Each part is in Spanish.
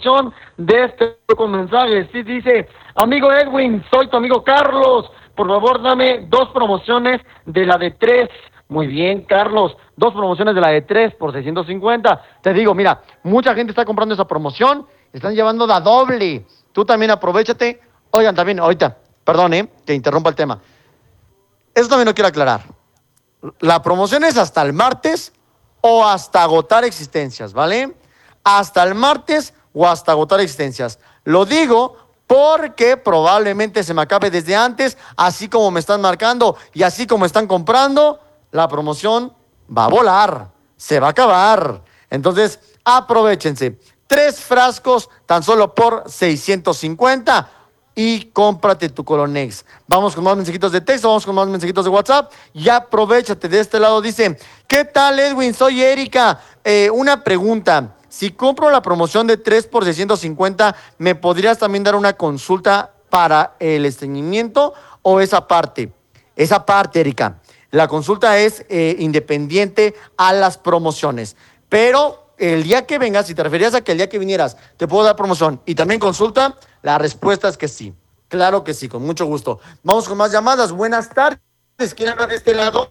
promoción de este con mensajes. Sí, dice, amigo Edwin, soy tu amigo Carlos. Por favor, dame 2 promociones de la de 3. Muy bien, Carlos. 2 promociones de la de 3 por 650. Te digo, mira, mucha gente está comprando esa promoción. Están llevando la doble. Tú también aprovéchate. Oigan, también, ahorita, perdón, que interrumpa el tema. Eso también lo quiero aclarar. La promoción es hasta el martes o hasta agotar existencias, ¿vale? Hasta el martes o hasta agotar existencias. Lo digo porque probablemente se me acabe desde antes, así como me están marcando y así como están comprando, la promoción va a volar, se va a acabar. Entonces, aprovéchense. 3 frascos tan solo por 650 y cómprate tu Colonex. Vamos con más mensajitos de texto, vamos con más mensajitos de WhatsApp y aprovéchate. De este lado dice, ¿qué tal, Edwin? Soy Erika. Una pregunta, si compro la promoción de 3 por 650, ¿me podrías también dar una consulta para el estreñimiento o esa parte? Esa parte, Erika. La consulta es independiente a las promociones, pero el día que vengas, si te referías a que el día que vinieras te puedo dar promoción y también consulta, la respuesta es que sí. Claro que sí, con mucho gusto. Vamos con más llamadas. Buenas tardes. ¿Quién habla de este lado?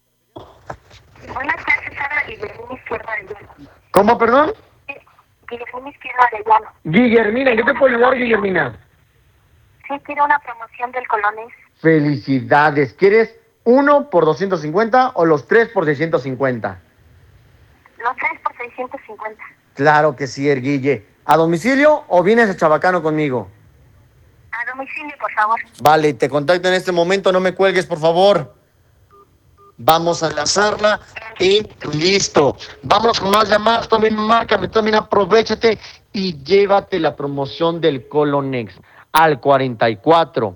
Buenas tardes, Sara Guillermina Izquierda de Llano. ¿Cómo, perdón? Guillermina Izquierda de Llano. Guillermina, ¿en qué te puedo ayudar, Guillermina? Sí, quiero una promoción del Colonex. Felicidades. ¿Quieres 1 por 250 o los 3 por 650? Los 3 por 650. Claro que sí, Guille. ¿A domicilio o vienes a Chabacano conmigo? A domicilio, por favor. Vale, te contacto en este momento, no me cuelgues, por favor. Vamos a enlazarla y listo. Vamos con más llamadas, también márcame, también aprovéchate y llévate la promoción del Colonex al 44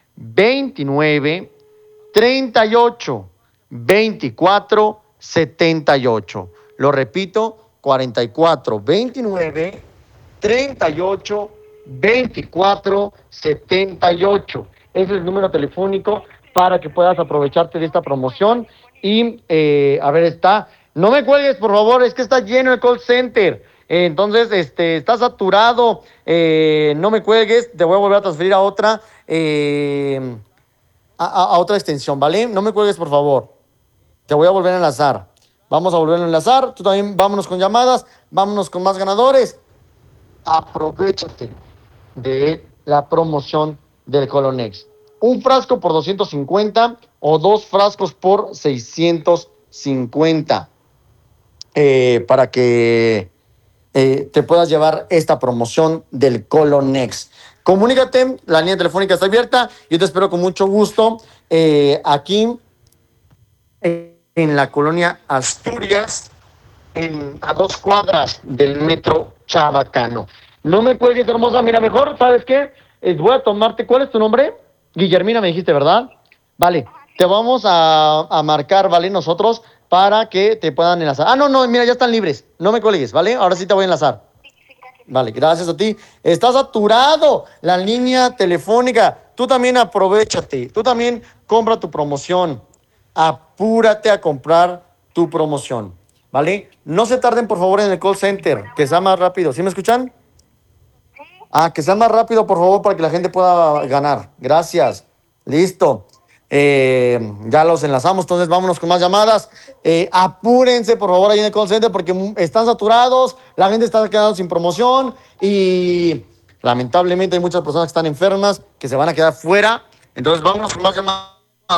29 38 24 78. Lo repito, 44 29 38 24 78. Ese es el número telefónico para que puedas aprovecharte de esta promoción. Y a ver, no me cuelgues, por favor, es que está lleno el call center. Entonces, está saturado. No me cuelgues, te voy a volver a transferir a otra, a otra extensión, ¿vale? No me cuelgues, por favor. Te voy a volver a enlazar. Vamos a volver a enlazar. Tú también, vámonos con llamadas, vámonos con más ganadores. Aprovéchate de la promoción del Colonex. Un frasco por 250 o 2 frascos por 650 para que te puedas llevar esta promoción del Colonex. Comunícate, la línea telefónica está abierta. Yo te espero con mucho gusto aquí en la colonia Asturias, a 2 cuadras del metro Chabacano. No me cuelgues, hermosa. Mira, mejor, ¿sabes qué? Voy a tomarte. ¿Cuál es tu nombre? Guillermina, me dijiste, ¿verdad? Vale, te vamos a marcar, ¿vale? Nosotros para que te puedan enlazar. Ah, no, mira, ya están libres. No me cuelgues, ¿vale? Ahora sí te voy a enlazar. Vale, gracias a ti. Está saturado la línea telefónica. Tú también aprovéchate. Tú también compra tu promoción. Apúrate a comprar tu promoción. ¿Vale? No se tarden, por favor, en el call center. Que sea más rápido. ¿Sí me escuchan? Sí. Que sea más rápido, por favor, para que la gente pueda ganar. Gracias. Listo. Ya los enlazamos, entonces vámonos con más llamadas. Apúrense, por favor, ahí en el call center porque están saturados, la gente está quedando sin promoción y lamentablemente hay muchas personas que están enfermas que se van a quedar fuera. Entonces vámonos con más llamadas.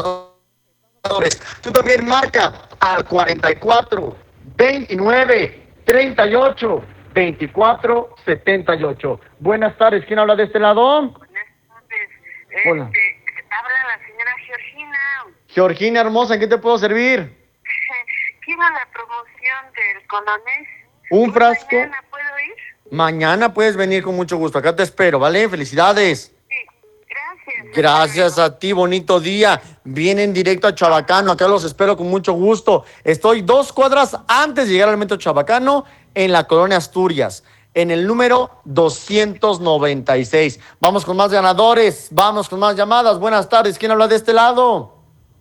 Tú también marca al 44 29 38 24 78. Buenas tardes, ¿quién habla de este lado? Buenas tardes. Hola. Habla la señora Georgina. Georgina hermosa, ¿en qué te puedo servir? Quiero la promoción del Colonex. Un frasco. ¿Mañana puedo ir? Mañana puedes venir con mucho gusto. Acá te espero, ¿vale? Felicidades. Sí. Gracias. Gracias a ti, bonito día. Vienen directo a Chabacano, acá los espero con mucho gusto. Estoy 2 cuadras antes de llegar al metro Chabacano, en la colonia Asturias, en el número 296. Vamos con más ganadores, vamos con más llamadas. Buenas tardes, ¿quién habla de este lado?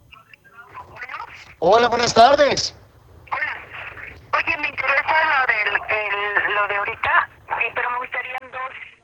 Hola, buenas tardes. Hola. Oye, me interesa lo de ahorita, pero me gustaría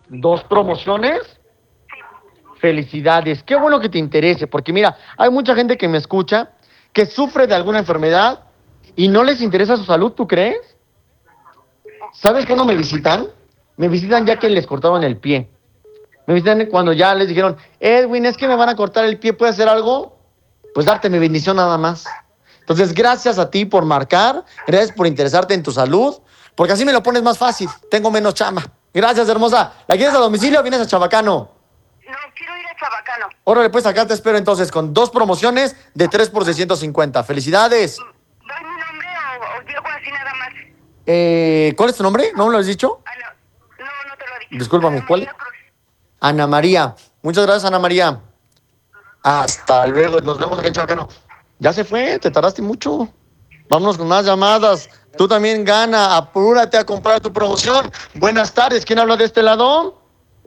¿2 promociones? Felicidades, qué bueno que te interese, porque mira, hay mucha gente que me escucha que sufre de alguna enfermedad y no les interesa su salud, ¿tú crees? ¿Sabes cuándo me visitan? Me visitan ya que les cortaron el pie. Me visitan cuando ya les dijeron, Edwin, es que me van a cortar el pie, ¿puedes hacer algo? Pues darte mi bendición nada más. Entonces, gracias a ti por marcar, gracias por interesarte en tu salud, porque así me lo pones más fácil, tengo menos chamba. Gracias, hermosa. ¿La quieres a domicilio o vienes a Chabacano? No, quiero ir a Chabacano. Órale, pues acá te espero entonces con 2 promociones de 3 por 650. ¡Felicidades! ¿Doy mi nombre o llego así nada más? ¿Cuál es tu nombre? ¿No me lo has dicho? No te lo he dicho. Discúlpame, Ana ¿cuál? María Cruz. Ana María. Muchas gracias, Ana María. Hasta luego, nos vemos aquí en Chabacano. Ya se fue, te tardaste mucho. Vámonos con más llamadas. Tú también gana, apúrate a comprar tu promoción. Buenas tardes, ¿quién habla de este lado?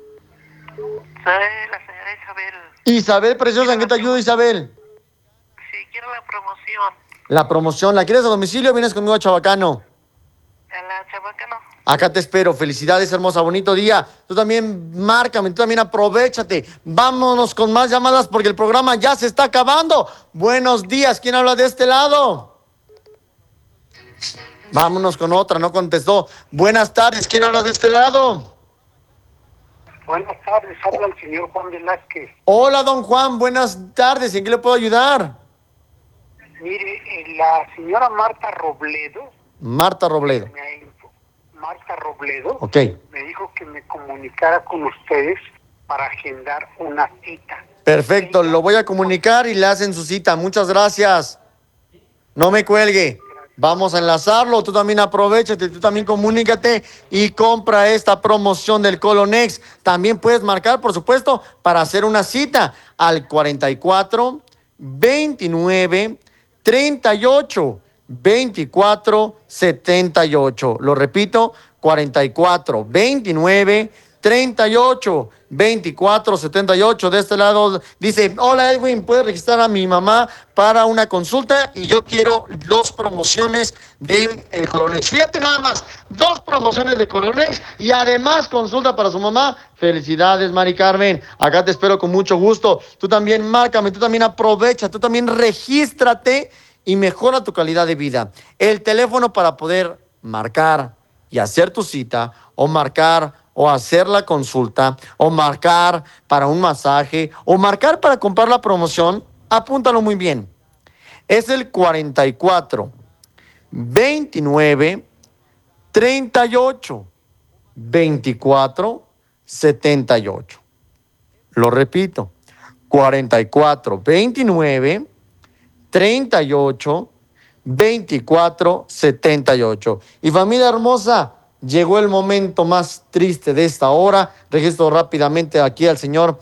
Soy la señora Isabel. Isabel Preciosa, ¿en qué te ayudo, Isabel? Sí, quiero la promoción. La promoción, ¿la quieres a domicilio o vienes conmigo a Chabacano? En la Chabacano. Acá te espero. Felicidades, hermosa. Bonito día. Tú también márcame, tú también aprovéchate. Vámonos con más llamadas porque el programa ya se está acabando. Buenos días. ¿Quién habla de este lado? Vámonos con otra. No contestó. Buenas tardes. ¿Quién habla de este lado? Buenas tardes, habla el señor Juan Velázquez. Hola, don Juan. Buenas tardes. ¿En qué le puedo ayudar? Mire, la señora Marta Robledo, Marta Robledo. Marta Robledo, Ok. me dijo que me comunicara con ustedes para agendar una cita. Perfecto. Lo voy a comunicar y le hacen su cita. Muchas gracias. No me cuelgue. Vamos a enlazarlo. Tú también aprovéchate, tú también comunícate y compra esta promoción del Colonex. También puedes marcar, por supuesto, para hacer una cita al 44 29 38 24 78. Lo repito, 44 29 38 24 78. De este lado dice, hola Edwin, ¿puedes registrar a mi mamá para una consulta? Y yo quiero 2 promociones de Colonex. Fíjate nada más, 2 promociones de Colonex y además consulta para su mamá. Felicidades, Mari Carmen. Acá te espero con mucho gusto. Tú también márcame, tú también aprovecha, tú también regístrate y mejora tu calidad de vida. El teléfono para poder marcar y hacer tu cita, o marcar o hacer la consulta, o marcar para un masaje, o marcar para comprar la promoción, apúntalo muy bien. Es el 44 29 38 24 78. Lo repito, 44 29 38 24 78. Y familia hermosa, llegó el momento más triste de esta hora. Registro rápidamente aquí al señor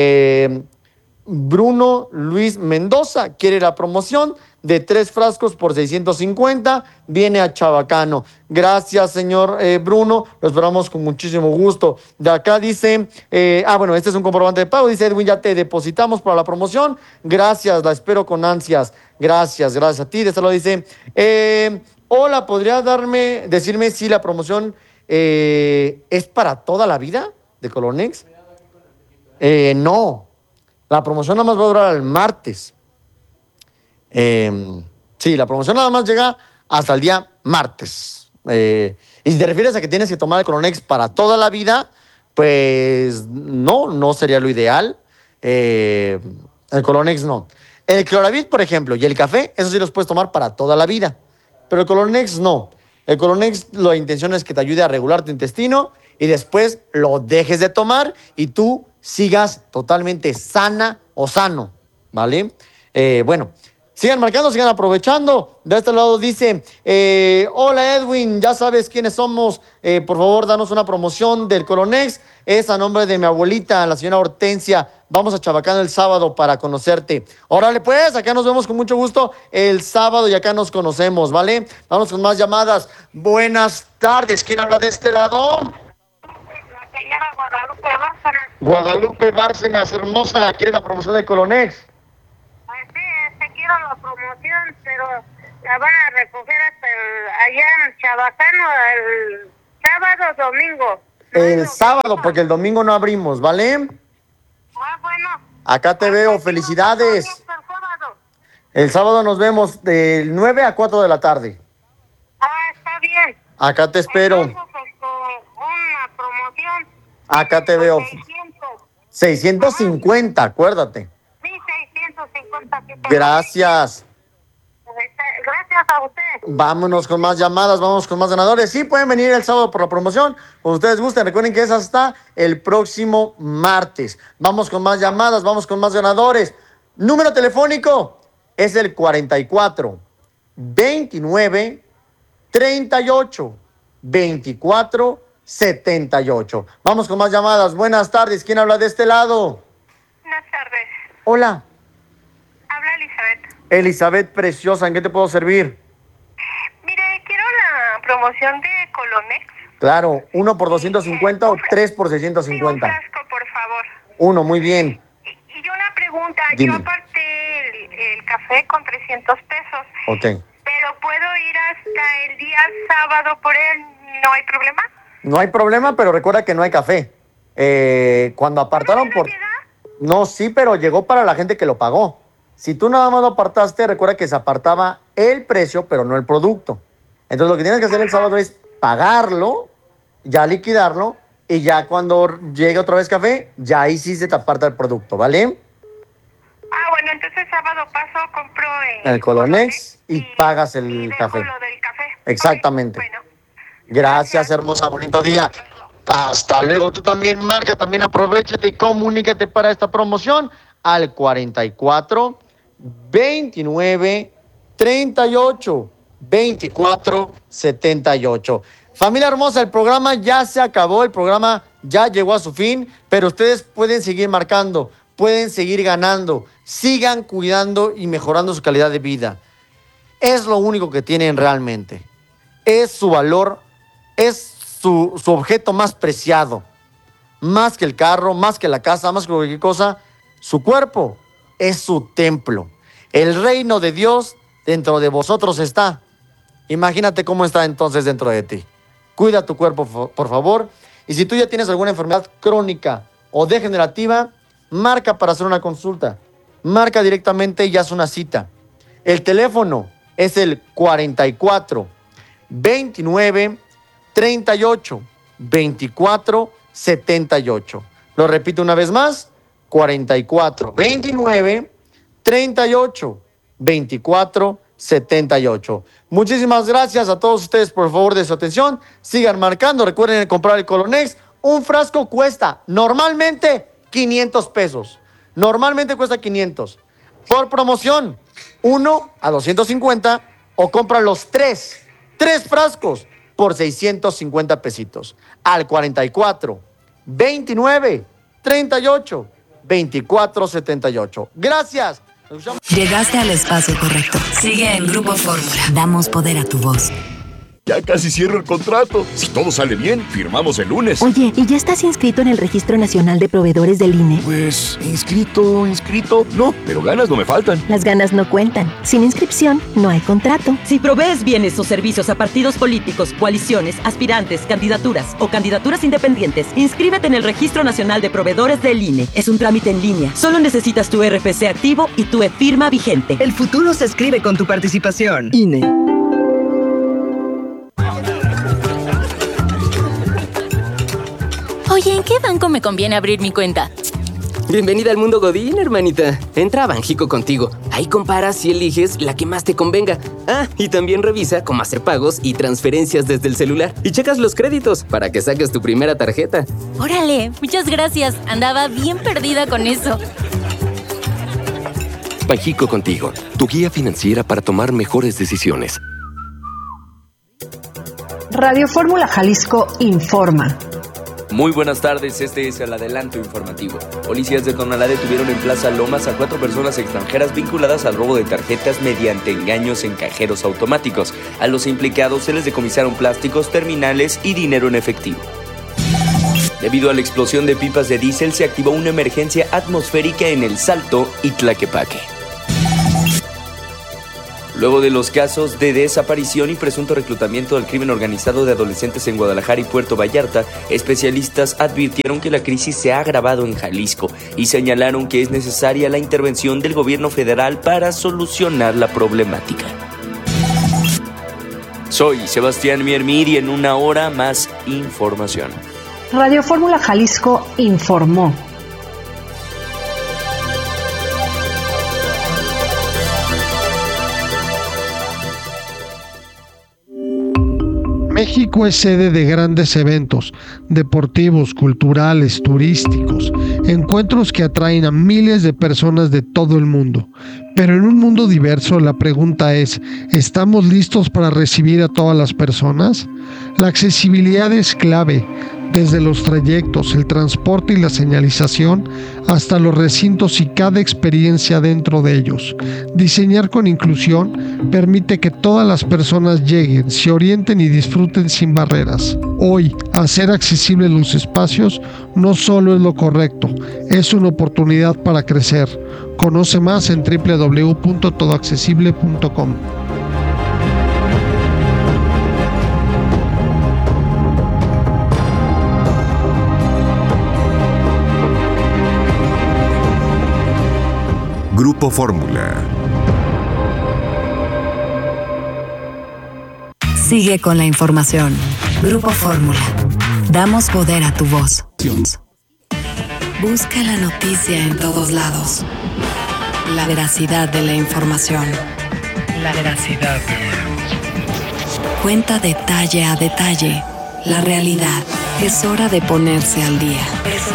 Bruno Luis Mendoza. Quiere la promoción de 3 frascos por 650. Viene a Chabacano. Gracias, señor Bruno. Lo esperamos con muchísimo gusto. De acá dice, bueno, este es un comprobante de pago. Dice Edwin, ya te depositamos para la promoción. Gracias, la espero con ansias. Gracias a ti. De este lado dice, hola, ¿podrías decirme si la promoción es para toda la vida de Colonex? No. La promoción nada más va a durar el martes. Sí, la promoción nada más llega hasta el día martes. Y si te refieres a que tienes que tomar el Colonex para toda la vida, pues no sería lo ideal. El Colonex no. El Cloravit, por ejemplo, y el café, eso sí los puedes tomar para toda la vida. Pero el Colonex no. El Colonex, la intención es que te ayude a regular tu intestino y después lo dejes de tomar y tú sigas totalmente sana o sano, ¿vale? Bueno, sigan marcando, sigan aprovechando. De este lado dice, hola Edwin, ya sabes quiénes somos. Por favor, danos una promoción del Colonex. Es a nombre de mi abuelita, la señora Hortensia. Vamos a Chabacano el sábado para conocerte. Órale pues, acá nos vemos con mucho gusto el sábado y acá nos conocemos, ¿vale? Vamos con más llamadas. Buenas tardes, ¿quién habla de este lado? La señora Guadalupe Bárcenas. Guadalupe Bárcenas, hermosa, ¿quiere la promoción de Colonex? Pues sí, quiero la promoción, pero la van a recoger hasta allá en Chabacano el sábado, domingo. el sábado, porque el domingo no abrimos, ¿vale? Ah, bueno. Acá te veo, felicidades. El sábado nos vemos del 9 a 4 de la tarde. Ah, está bien. Acá te espero. Entonces, una promoción. Acá te veo. 600. 650, acuérdate. Sí, 650. Aquí tengo. Gracias. Gracias a usted. Vámonos con más llamadas, vamos con más ganadores. Sí, pueden venir el sábado por la promoción, como ustedes gusten. Recuerden que es hasta el próximo martes. Vamos con más llamadas, vamos con más ganadores. Número telefónico es el 44 29 38 24 78. Vamos con más llamadas. Buenas tardes. ¿Quién habla de este lado? Buenas tardes. Hola. Habla Elizabeth. Elizabeth, preciosa, ¿en qué te puedo servir? Mire, quiero la promoción de Colonex. Claro, 1 por 250 o 3 por Sí, un 650. frasco, por favor. 1, muy bien. Y una pregunta. Dime. Yo aparté el café con 300 pesos. Ok. Pero puedo ir hasta el día sábado por él. ¿No hay problema? No hay problema, pero recuerda que no hay café. Cuando apartaron por... No, sí, pero llegó para la gente que lo pagó. Si tú nada más lo apartaste, recuerda que se apartaba el precio, pero no el producto. Entonces lo que tienes que hacer el sábado es pagarlo, ya liquidarlo, y ya cuando llegue otra vez café, ya ahí sí se te aparta el producto, ¿vale? Ah, bueno, entonces sábado paso, compro El Colonex y pagas el dejo café. lo del café. Exactamente. Ok, bueno. Gracias, hermosa, bonito día. Hasta luego. Tú también marca, también aprovéchate y comunícate para esta promoción al 44 29 38 24 78. Familia hermosa, el programa ya se acabó, el programa ya llegó a su fin, pero ustedes pueden seguir marcando, pueden seguir ganando, sigan cuidando y mejorando su calidad de vida. Es lo único que tienen realmente. Es su valor, es su objeto más preciado. Más que el carro, más que la casa, más que cualquier cosa, su cuerpo es su templo. El reino de Dios dentro de vosotros está. Imagínate cómo está entonces dentro de ti. Cuida tu cuerpo, por favor. Y si tú ya tienes alguna enfermedad crónica o degenerativa, marca para hacer una consulta. Marca directamente y haz una cita. El teléfono es el 44 29 38 24 78. Lo repito una vez más, 44 29 38 24 78. Muchísimas gracias a todos ustedes por favor de su atención. Sigan marcando, recuerden comprar el Colonex. Un frasco cuesta normalmente 500 pesos. Normalmente cuesta 500. Por promoción, 1 a 250 o compra los 3 frascos por 650 pesitos. Al 44 29 38 24 78. Gracias. Llegaste al espacio correcto. Sigue en Grupo Fórmula. Damos poder a tu voz. Ya casi cierro el contrato. Si todo sale bien, firmamos el lunes. Oye, ¿y ya estás inscrito en el Registro Nacional de Proveedores del INE? Pues, inscrito. No, pero ganas no me faltan. Las ganas no cuentan. Sin inscripción, no hay contrato. Si provees bienes o servicios a partidos políticos, coaliciones, aspirantes, candidaturas o candidaturas independientes, inscríbete en el Registro Nacional de Proveedores del INE. Es un trámite en línea. Solo necesitas tu RFC activo y tu e-firma vigente. El futuro se escribe con tu participación. INE. Oye, ¿en qué banco me conviene abrir mi cuenta? Bienvenida al mundo Godín, hermanita. Entra a Banjico contigo. Ahí comparas y eliges la que más te convenga. Ah, y también revisa cómo hacer pagos y transferencias desde el celular. Y checas los créditos para que saques tu primera tarjeta. Órale, muchas gracias. Andaba bien perdida con eso. Banjico contigo, tu guía financiera para tomar mejores decisiones. Radio Fórmula Jalisco informa. Muy buenas tardes, este es el adelanto informativo. Policías de Tonalá detuvieron en Plaza Lomas a 4 personas extranjeras vinculadas al robo de tarjetas mediante engaños en cajeros automáticos. A los implicados se les decomisaron plásticos, terminales y dinero en efectivo. Debido a la explosión de pipas de diésel, se activó una emergencia atmosférica en El Salto y Tlaquepaque. luego de los casos de desaparición y presunto reclutamiento del crimen organizado de adolescentes en Guadalajara y Puerto Vallarta, especialistas advirtieron que la crisis se ha agravado en Jalisco y señalaron que es necesaria la intervención del gobierno federal para solucionar la problemática. Soy Sebastián Miermir y en una hora más información. Radio Fórmula Jalisco informó. México es sede de grandes eventos deportivos, culturales, turísticos, encuentros que atraen a miles de personas de todo el mundo. Pero en un mundo diverso, la pregunta es, ¿estamos listos para recibir a todas las personas? La accesibilidad es clave, desde los trayectos, el transporte y la señalización, hasta los recintos y cada experiencia dentro de ellos. Diseñar con inclusión permite que todas las personas lleguen, se orienten y disfruten sin barreras. Hoy, hacer accesibles los espacios no solo es lo correcto, es una oportunidad para crecer. Conoce más en www.todoaccesible.com. Grupo Fórmula. Sigue con la información. Grupo Fórmula. Damos poder a tu voz. Busca la noticia en todos lados. La veracidad de la información. Cuenta detalle a detalle la realidad. Es hora de ponerse al día.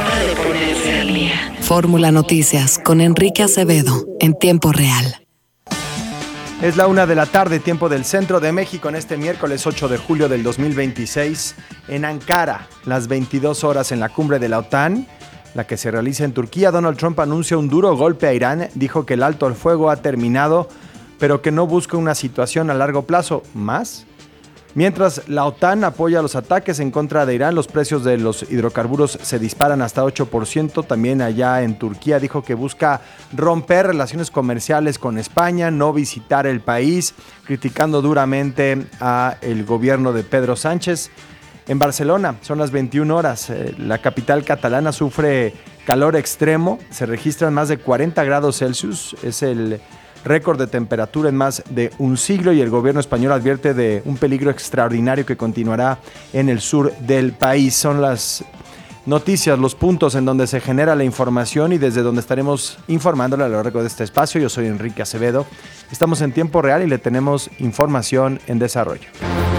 Fórmula Noticias con Enrique Acevedo en tiempo real. Es la 1 de la tarde, tiempo del centro de México, en este miércoles 8 de julio del 2026. En Ankara, las 22 horas en la cumbre de la OTAN, la que se realiza en Turquía, Donald Trump anuncia un duro golpe a Irán. Dijo que el alto al fuego ha terminado, pero que no busca una situación a largo plazo. ¿Más? Mientras la OTAN apoya los ataques en contra de Irán, los precios de los hidrocarburos se disparan hasta 8%. También allá en Turquía dijo que busca romper relaciones comerciales con España, no visitar el país, criticando duramente a el gobierno de Pedro Sánchez. En Barcelona son las 21 horas. La capital catalana sufre calor extremo. Se registran más de 40 grados Celsius. Es el récord de temperatura en más de un siglo y el gobierno español advierte de un peligro extraordinario que continuará en el sur del país. Son las noticias, los puntos en donde se genera la información y desde donde estaremos informándole a lo largo de este espacio. Yo soy Enrique Acevedo. Estamos en tiempo real y le tenemos información en desarrollo.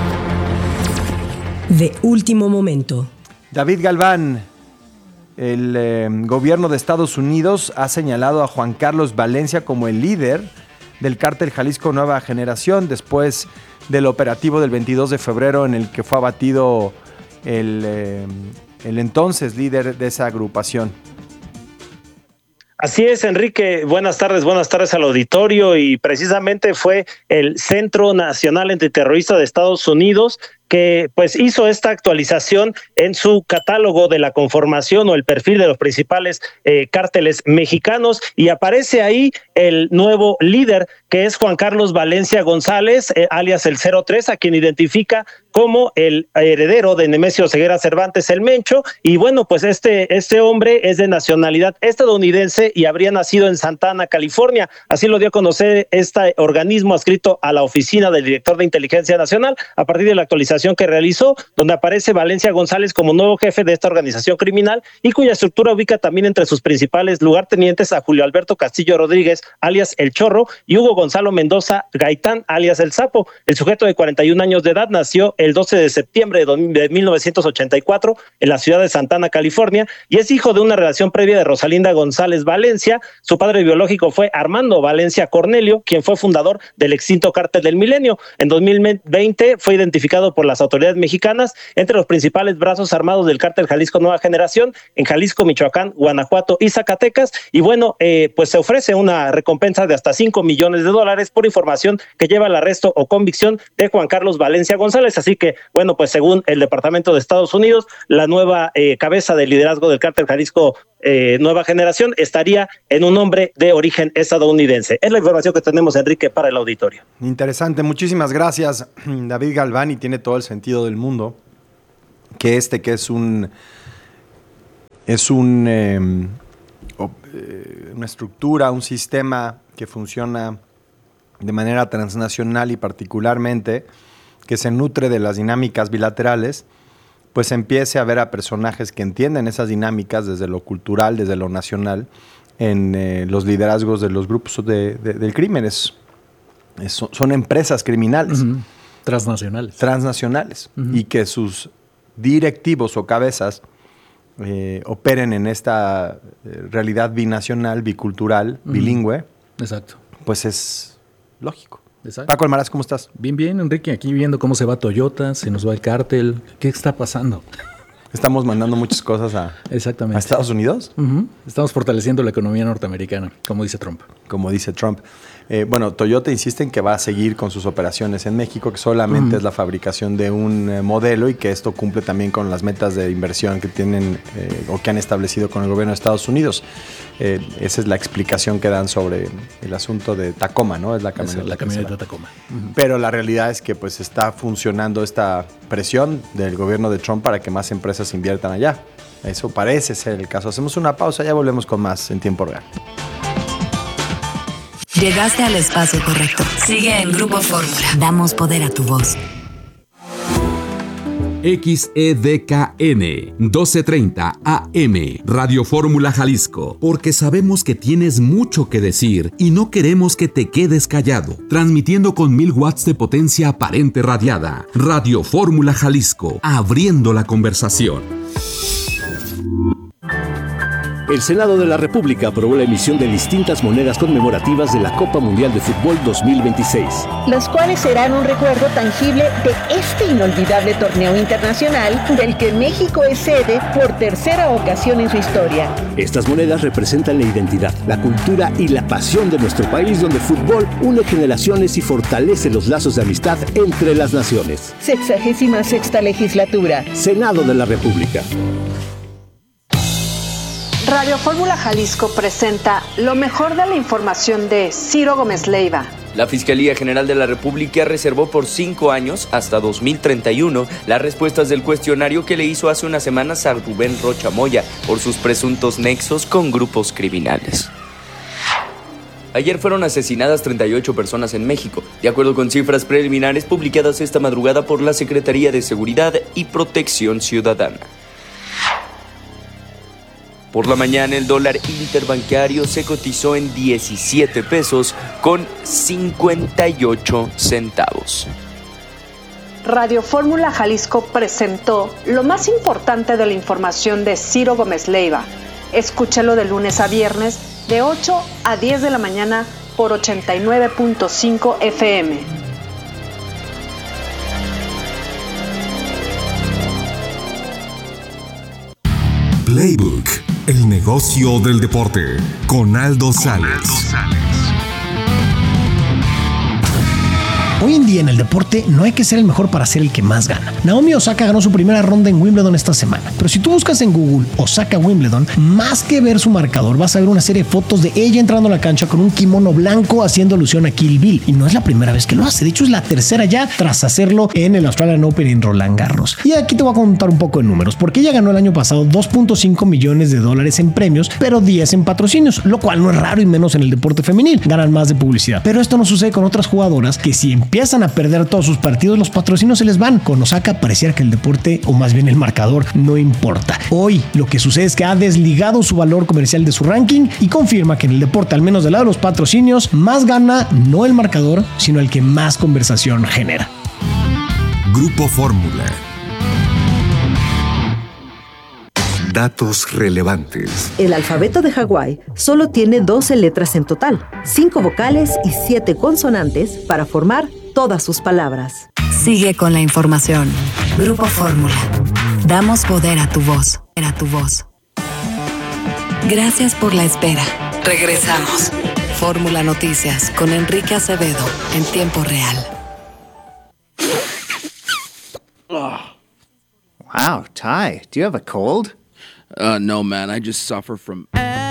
De último momento. David Galván. El gobierno de Estados Unidos ha señalado a Juan Carlos Valencia como el líder del cártel Jalisco Nueva Generación después del operativo del 22 de febrero en el que fue abatido el entonces líder de esa agrupación. Así es, Enrique. Buenas tardes al auditorio y precisamente fue el Centro Nacional Antiterrorista de Estados Unidos que pues hizo esta actualización en su catálogo de la conformación o el perfil de los principales cárteles mexicanos y aparece ahí el nuevo líder que es Juan Carlos Valencia González, alias el 03, a quien identifica como el heredero de Nemesio Ceguera Cervantes el Mencho, y bueno, pues este hombre es de nacionalidad estadounidense y habría nacido en Santa Ana, California. Así lo dio a conocer este organismo adscrito a la oficina del director de Inteligencia Nacional a partir de la actualización que realizó, donde aparece Valencia González como nuevo jefe de esta organización criminal y cuya estructura ubica también entre sus principales lugartenientes a Julio Alberto Castillo Rodríguez, alias El Chorro, y Hugo Gonzalo Mendoza Gaitán, alias El Sapo. El sujeto de 41 años de edad nació el 12 de septiembre de 1984 en la ciudad de Santa Ana, California, y es hijo de una relación previa de Rosalinda González Valencia. Su padre biológico fue Armando Valencia Cornelio, quien fue fundador del extinto Cártel del Milenio. En 2020 fue identificado por las autoridades mexicanas entre los principales brazos armados del Cártel Jalisco Nueva Generación en Jalisco, Michoacán, Guanajuato y Zacatecas. Y bueno, pues se ofrece una recompensa de hasta $5 millones por información que lleva al arresto o convicción de Juan Carlos Valencia González. Así que, bueno, pues según el Departamento de Estados Unidos, la nueva cabeza del liderazgo del Cártel Jalisco nueva generación estaría en un hombre de origen estadounidense. Es la información que tenemos, Enrique, para el auditorio. Interesante, muchísimas gracias, David Galván, y tiene todo el sentido del mundo que es una estructura, un sistema que funciona de manera transnacional y particularmente que se nutre de las dinámicas bilaterales, pues empiece a ver a personajes que entienden esas dinámicas desde lo cultural, desde lo nacional, en los liderazgos de los grupos del crimen. Son empresas criminales. Transnacionales. Y que sus directivos o cabezas operen en esta realidad binacional, bicultural, bilingüe. Exacto. Pues es lógico. Exacto. Paco Almaraz, ¿cómo estás? Bien, Enrique, aquí viendo cómo se va Toyota, se nos va el cártel. ¿Qué está pasando? Estamos mandando muchas cosas a Estados Unidos. Estamos fortaleciendo la economía norteamericana, como dice Trump. Bueno, Toyota insiste en que va a seguir con sus operaciones en México, que solamente es la fabricación de un modelo y que esto cumple también con las metas de inversión que tienen o que han establecido con el gobierno de Estados Unidos. Esa es la explicación que dan sobre el asunto de Tacoma, ¿no? Es la camioneta Tacoma. Pero la realidad es que pues está funcionando esta presión del gobierno de Trump para que más empresas inviertan allá. Eso parece ser el caso. Hacemos una pausa, ya volvemos con más en tiempo real. Llegaste al espacio correcto. Sigue en Grupo Fórmula. Damos poder a tu voz. XEDKN 1230 AM Radio Fórmula Jalisco, porque sabemos que tienes mucho que decir y no queremos que te quedes callado. Transmitiendo con 1000 watts de potencia aparente radiada. Radio Fórmula Jalisco, abriendo la conversación. El Senado de la República aprobó la emisión de distintas monedas conmemorativas de la Copa Mundial de Fútbol 2026. Las cuales serán un recuerdo tangible de este inolvidable torneo internacional del que México es sede por tercera ocasión en su historia. Estas monedas representan la identidad, la cultura y la pasión de nuestro país, donde el fútbol une generaciones y fortalece los lazos de amistad entre las naciones. 66ª legislatura. Senado de la República. Radio Fórmula Jalisco presenta lo mejor de la información de Ciro Gómez Leiva. La Fiscalía General de la República reservó por 5 años, hasta 2031, las respuestas del cuestionario que le hizo hace unas semanas a Rubén Rocha Moya por sus presuntos nexos con grupos criminales. Ayer fueron asesinadas 38 personas en México, de acuerdo con cifras preliminares publicadas esta madrugada por la Secretaría de Seguridad y Protección Ciudadana. Por la mañana el dólar interbancario se cotizó en 17 pesos con 58 centavos. Radio Fórmula Jalisco presentó lo más importante de la información de Ciro Gómez Leiva. Escúchalo de lunes a viernes de 8 a 10 de la mañana por 89.5 FM. Playbook, el negocio del deporte, con Aldo Sales. Hoy en día en el deporte no hay que ser el mejor para ser el que más gana. Naomi Osaka ganó su primera ronda en Wimbledon esta semana, pero si tú buscas en Google Osaka Wimbledon, más que ver su marcador vas a ver una serie de fotos de ella entrando a la cancha con un kimono blanco haciendo alusión a Kill Bill, y no es la primera vez que lo hace, de hecho es la tercera ya tras hacerlo en el Australian Open en Roland Garros. Y aquí te voy a contar un poco de números, porque ella ganó el año pasado $2.5 millones en premios, pero 10 en patrocinios, lo cual no es raro y menos en el deporte femenil, ganan más de publicidad. Pero esto no sucede con otras jugadoras que si empiezan a perder todos sus partidos, los patrocinios se les van. Con Osaka pareciera que el deporte, o más bien el marcador, no importa. Hoy lo que sucede es que ha desligado su valor comercial de su ranking y confirma que en el deporte, al menos del lado de los patrocinios, más gana no el marcador, sino el que más conversación genera. Grupo Fórmula. Datos relevantes. El alfabeto de Hawái solo tiene 12 letras en total, 5 vocales y 7 consonantes para formar todas sus palabras. Sigue con la información. Grupo Fórmula. Damos poder a tu voz. Gracias por la espera. Regresamos. Fórmula Noticias con Enrique Acevedo en tiempo real. Wow, Ty, do you have a cold? No, man, I just suffer from